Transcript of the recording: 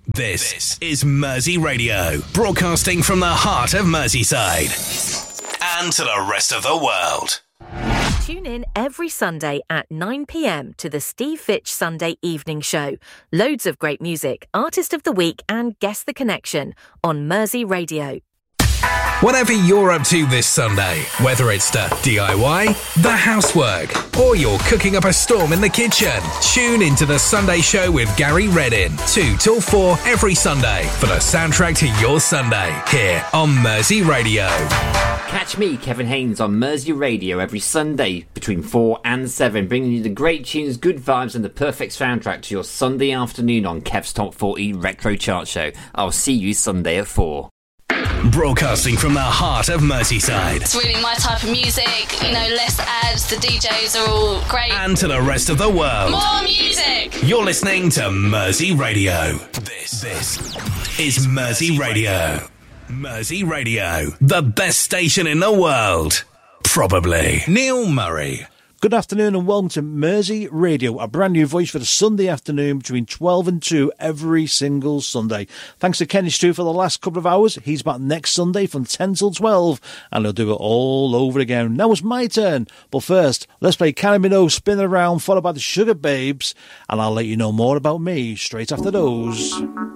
This is Mersey Radio, broadcasting from the heart of Merseyside and to the rest of the world. Tune in every Sunday at 9 p.m. to the Steve Fitch Sunday Evening Show. Loads of great music, Artist of the Week and Guess the Connection on Mersey Radio. Whatever you're up to this Sunday, whether it's the DIY, the housework, or you're cooking up a storm in the kitchen, tune into the Sunday Show with Gary Reddin, 2 till 4 every Sunday for the soundtrack to your Sunday, here on Mersey Radio. Catch me, Kevin Haynes, on Mersey Radio every Sunday between 4 and 7, bringing you the great tunes, good vibes and the perfect soundtrack to your Sunday afternoon on Kev's Top 40 Retro Chart Show. I'll see you Sunday at 4. Broadcasting from the heart of Merseyside. It's really my type of music, less ads, the DJs are all great. And to the rest of the world. More music! You're listening to Mersey Radio. This is Mersey Radio. Mersey Radio, the best station in the world. Probably. Neil Murray. Good afternoon and welcome to Mersey Radio, a brand new voice for the Sunday afternoon between 12 and 2 every single Sunday. Thanks to Kenny Stu for the last couple of hours. He's back next Sunday from 10 till 12 and he'll do it all over again. Now it's my turn. But first, let's play Kylie Minogue Spin Around, followed by the Sugar Babes, and I'll let you know more about me straight after those.